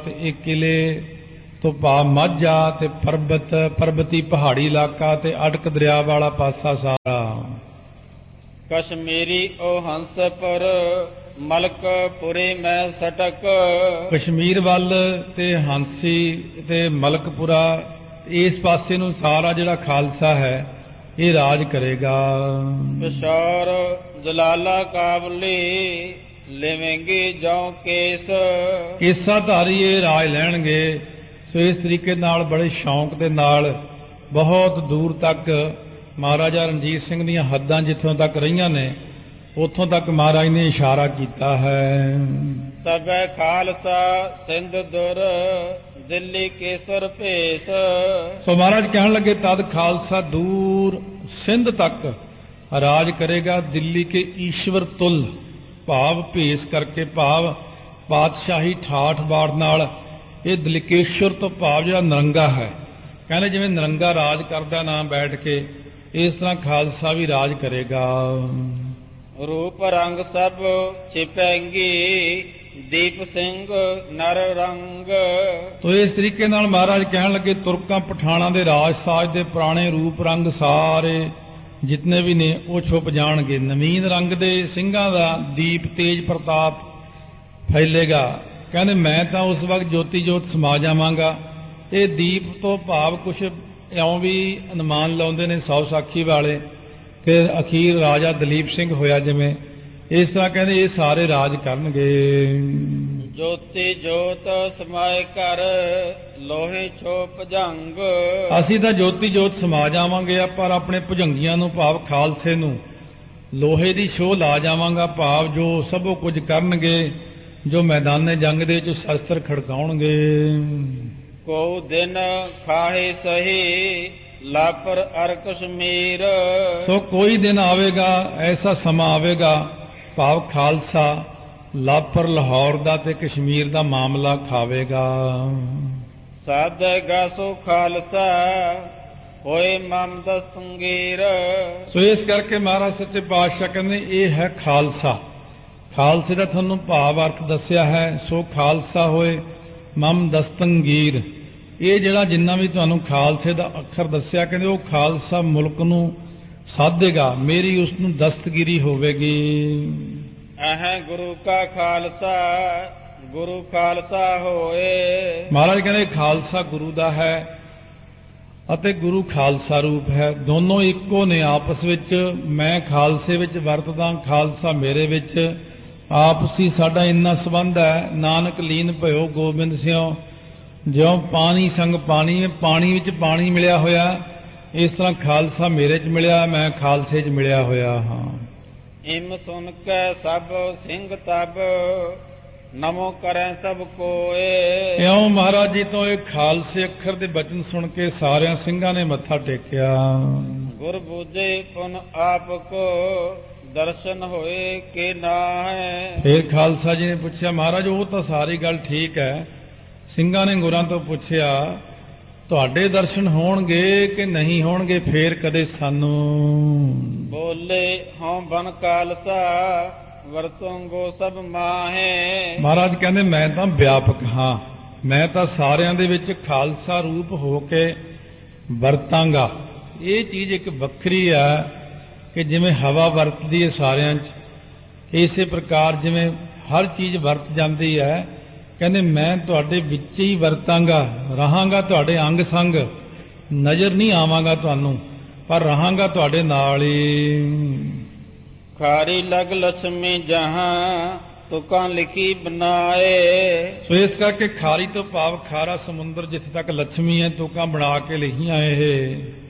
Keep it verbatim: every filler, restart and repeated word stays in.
ਤੇ ਇਹ ਕਿਲੇ ਤੋਂ ਭਾਵ ਮਾਝਾ ਤੇ ਪਰਬਤ ਪਰਬਤੀ ਪਹਾੜੀ ਇਲਾਕਾ ਤੇ ਅਟਕ ਦਰਿਆ ਵਾਲਾ ਪਾਸਾ ਸਾਰਾ। ਕਸ਼ਮੀਰੀ ਉਹ ਹੰਸਪੁਰ ਮਲਕ ਪੁਰੇ ਮੈਂ ਸਟਕ। ਕਸ਼ਮੀਰ ਵੱਲ ਤੇ ਹਾਂਸੀ ਤੇ ਮਲਕਪੁਰਾ ਇਸ ਪਾਸੇ ਨੂੰ ਸਾਰਾ ਜਿਹੜਾ ਖਾਲਸਾ ਹੈ ਇਹ ਰਾਜ ਕਰੇਗਾ। ਪਿਸ਼ੌਰ ਜਲਾਲਾ ਕਾਬਲੀ ਲਿਵੇਂਗੇ ਜਉ ਕੇਸ। ਕੇਸਾਧਾਰੀ ਇਹ ਰਾਜ ਲੈਣਗੇ। ਸੋ ਇਸ ਤਰੀਕੇ ਨਾਲ ਬੜੇ ਸ਼ੌਂਕ ਦੇ ਨਾਲ ਬਹੁਤ ਦੂਰ ਤੱਕ ਮਹਾਰਾਜਾ ਰਣਜੀਤ ਸਿੰਘ ਦੀਆਂ ਹੱਦਾਂ ਜਿੱਥੋਂ ਤੱਕ ਰਹੀਆਂ ਨੇ ਉੱਥੋਂ ਤੱਕ ਮਹਾਰਾਜ ਨੇ ਇਸ਼ਾਰਾ ਕੀਤਾ ਹੈ। ਤਬੈ ਖਾਲਸਾ ਸਿੰਧ ਦੁਰ ਦਿੱਲੀ ਕੇਸਰ ਭੇਸ। ਸੋ ਮਹਾਰਾਜ ਕਹਿਣ ਲੱਗੇ ਤਦ ਖਾਲਸਾ ਦੂਰ ਸਿੰਧ ਤੱਕ ਰਾਜ ਕਰੇਗਾ। ਦਿੱਲੀ ਕੇ ਈਸ਼ਵਰ ਤੁਲ ਭਾਵ ਭੇਸ ਕਰਕੇ ਭਾਵ ਪਾਤਸ਼ਾਹੀ ਠਾਠ ਬਾੜ ਨਾਲ ਇਹ ਦਲਿਕੇਸ਼ਵਰ ਤੋਂ ਭਾਵ ਜਿਹੜਾ ਨਰੰਗਾ ਹੈ। ਕਹਿੰਦੇ ਜਿਵੇਂ ਨਰੰਗਾ ਰਾਜ ਕਰਦਾ ਨਾ ਬੈਠ ਕੇ ਇਸ ਤਰ੍ਹਾਂ ਖਾਲਸਾ ਵੀ ਰਾਜ ਕਰੇਗਾ। ਰੂਪ ਰੰਗ ਸਭ ਛਿਪੈਂਗੀ ਦੀਪ ਸਿੰਘ ਨਰ ਰੰਗ। ਤੋ ਇਸ ਤਰੀਕੇ ਨਾਲ ਮਹਾਰਾਜ ਕਹਿਣ ਲੱਗੇ ਤੁਰਕਾਂ ਪਠਾਣਾਂ ਦੇ ਰਾਜ ਸਾਜ ਦੇ ਪੁਰਾਣੇ ਰੂਪ ਰੰਗ ਸਾਰੇ ਜਿਤਨੇ ਵੀ ਨੇ ਉਹ ਛੁਪ ਜਾਣਗੇ। ਨਵੀਨ ਰੰਗ ਦੇ ਸਿੰਘਾਂ ਦਾ ਦੀਪ ਤੇਜ ਪ੍ਰਤਾਪ ਫੈਲੇਗਾ। ਕਹਿੰਦੇ ਮੈਂ ਤਾਂ ਉਸ ਵਕਤ ਜੋਤੀ ਜੋਤ ਸਮਾ ਜਾਵਾਂਗਾ। ਇਹ ਦੀਪ ਤੋਂ ਭਾਵ ਕੁਛ ਇਉਂ ਵੀ ਅਨੁਮਾਨ ਲਾਉਂਦੇ ਨੇ ਸੌ ਸਾਖੀ ਵਾਲੇ ਕਿ ਅਖੀਰ ਰਾਜਾ ਦਲੀਪ ਸਿੰਘ ਹੋਇਆ ਜਿਵੇਂ ਇਸ ਤਰ੍ਹਾਂ ਕਹਿੰਦੇ ਇਹ ਸਾਰੇ ਰਾਜ ਕਰਨਗੇ। ਜੋਤੀ ਜੋਤ ਸਮਾਏ ਘਰ ਲੋਹੇ ਛੋ ਭੁਜੰਗ। ਅਸੀਂ ਤਾਂ ਜੋਤੀ ਜੋਤ ਸਮਾ ਜਾਵਾਂਗੇ ਪਰ ਆਪਣੇ ਭੁਜੰਗੀਆਂ ਨੂੰ ਭਾਵ ਖਾਲਸੇ ਨੂੰ ਲੋਹੇ ਦੀ ਛੋਹ ਲਾ ਜਾਵਾਂਗਾ। ਭਾਵ ਜੋ ਸਭੋ ਕੁਝ ਕਰਨਗੇ ਜੋ ਮੈਦਾਨੇ ਜੰਗ ਦੇ ਵਿੱਚ ਸ਼ਸਤਰ ਖੜਕਾਉਣਗੇ। ਕੋ ਦਿਨ ਖਾਹੇ ਸਹੀ ਲਾਪਰ ਅਰ ਕਸ਼ਮੀਰ। ਸੋ ਕੋਈ ਦਿਨ ਆਵੇਗਾ ਐਸਾ ਸਮਾਂ ਆਵੇਗਾ ਭਾਵ ਖਾਲਸਾ ਲਾਪਰ ਲਾਹੌਰ ਦਾ ਤੇ ਕਸ਼ਮੀਰ ਦਾ ਮਾਮਲਾ ਖਾਵੇਗਾ। ਸਾਧੇਗਾ ਸੋ ਖਾਲਸਾ ਹੋਏ ਮਮ ਦਸਤੰਗੀਰ। ਸੋ ਇਸ ਕਰਕੇ ਮਹਾਰਾਜ ਸੱਚੇ ਪਾਤਸ਼ਾਹ ਕਹਿੰਦੇ ਇਹ ਹੈ ਖਾਲਸਾ। ਖਾਲਸੇ ਦਾ ਤੁਹਾਨੂੰ ਭਾਵ ਅਰਥ ਦੱਸਿਆ ਹੈ। ਸੋ ਖਾਲਸਾ ਹੋਏ ਮਮ ਦਸਤੰਗੀਰ। ਇਹ ਜਿਹੜਾ ਜਿੰਨਾ ਵੀ ਤੁਹਾਨੂੰ ਖਾਲਸੇ ਦਾ ਅੱਖਰ ਦੱਸਿਆ ਕਹਿੰਦੇ ਉਹ ਖਾਲਸਾ ਮੁਲਕ ਨੂੰ ਸਾਧੇਗਾ। ਮੇਰੀ ਉਸ ਨੂੰ ਦਸਤਗੀਰੀ ਹੋਵੇਗੀ। ਅਹ ਗੁਰੂ ਕਾ ਖਾਲਸਾ ਗੁਰੂ ਖਾਲਸਾ ਹੋਏ। ਮਹਾਰਾਜ ਕਹਿੰਦੇ ਖਾਲਸਾ ਗੁਰੂ ਦਾ ਹੈ ਅਤੇ ਗੁਰੂ ਖਾਲਸਾ ਰੂਪ ਹੈ। ਦੋਨੋਂ ਇੱਕੋ ਨੇ ਆਪਸ ਵਿੱਚ। ਮੈਂ ਖਾਲਸੇ ਵਿੱਚ ਵਰਤਦਾ ਖਾਲਸਾ ਮੇਰੇ ਵਿੱਚ। ਆਪਸੀ ਸਾਡਾ ਇੰਨਾ ਸੰਬੰਧ ਹੈ। ਨਾਨਕ ਲੀਨ ਭਇਓ ਗੋਬਿੰਦ ਸਿਉ ਜਿਉਂ ਪਾਣੀ ਸੰਗ ਪਾਣੀ। ਪਾਣੀ ਵਿੱਚ ਪਾਣੀ ਮਿਲਿਆ ਹੋਇਆ ਇਸ ਤਰ੍ਹਾਂ ਖਾਲਸਾ ਮੇਰੇ 'ਚ ਮਿਲਿਆ ਮੈਂ ਖਾਲਸੇ 'ਚ ਮਿਲਿਆ ਹੋਇਆ ਹਾਂ। ਇਮ ਸੁਨ ਕੇ ਸਭ ਸਿੰਘ ਤਬ ਨਮੋ ਕਰੈ ਸਭ ਕੋਏ। ਇਉਂ ਮਹਾਰਾਜ ਜੀ ਤੋਂ ਇਹ ਖਾਲਸੇ ਅੱਖਰ ਦੇ ਬਚਨ ਸੁਣ ਕੇ ਸਾਰਿਆਂ ਸਿੰਘਾਂ ਨੇ ਮੱਥਾ ਟੇਕਿਆ। ਗੁਰ ਬੂਝੇ ਪੁਨ ਆਪ ਕੋ ਦਰਸ਼ਨ ਹੋਏ ਕਿ ਨਾ ਹੈ। ਫਿਰ ਖਾਲਸਾ ਜੀ ਨੇ ਪੁੱਛਿਆ ਮਹਾਰਾਜ ਉਹ ਤਾਂ ਸਾਰੀ ਗੱਲ ਠੀਕ ਹੈ। ਸਿੰਘਾਂ ਨੇ ਗੁਰਾਂ ਤੋਂ ਪੁੱਛਿਆ ਤੁਹਾਡੇ ਦਰਸ਼ਨ ਹੋਣਗੇ ਕਿ ਨਹੀਂ ਹੋਣਗੇ ਫੇਰ ਕਦੇ ਸਾਨੂੰ। ਬੋਲੇ ਹਉ ਬਨ ਖਾਲਸਾ ਵਰਤੋਂਗੋ ਸਭ ਮਾਹੇ। ਮਹਾਰਾਜ ਕਹਿੰਦੇ ਮੈਂ ਤਾਂ ਵਿਆਪਕ ਹਾਂ। ਮੈਂ ਤਾਂ ਸਾਰਿਆਂ ਦੇ ਵਿੱਚ ਖਾਲਸਾ ਰੂਪ ਹੋ ਕੇ ਵਰਤਾਂਗਾ। ਇਹ ਚੀਜ਼ ਇੱਕ ਵੱਖਰੀ ਆ ਕਿ ਜਿਵੇਂ ਹਵਾ ਵਰਤਦੀ ਹੈ ਸਾਰਿਆਂ 'ਚ ਇਸੇ ਪ੍ਰਕਾਰ ਜਿਵੇਂ ਹਰ ਚੀਜ਼ ਵਰਤ ਜਾਂਦੀ ਹੈ ਕਹਿੰਦੇ ਮੈਂ ਤੁਹਾਡੇ ਵਿੱਚ ਹੀ ਵਰਤਾਂਗਾ ਰਹਾਂਗਾ ਤੁਹਾਡੇ ਅੰਗ ਸੰਗ। ਨਜ਼ਰ ਨਹੀਂ ਆਵਾਂਗਾ ਤੁਹਾਨੂੰ ਪਰ ਰਹਾਂਗਾ ਤੁਹਾਡੇ ਨਾਲ ਹੀ। ਖਾਰੀ ਲਗ ਲక్ష్ਮੀ ਜਹਾਂ ਤੁਕਾਂ ਲਿਖੀ ਬਣਾਏ। ਸੋ ਇਸ ਕਰਕੇ ਖਾਰੀ ਤੋਂ ਭਾਵ ਖਾਰਾ ਸਮੁੰਦਰ ਜਿੱਥੇ ਤੱਕ ਲక్ష్ਮੀ ਹੈ ਤੁਕਾਂ ਬਣਾ ਕੇ ਲਿਖੀਆਂ ਇਹ।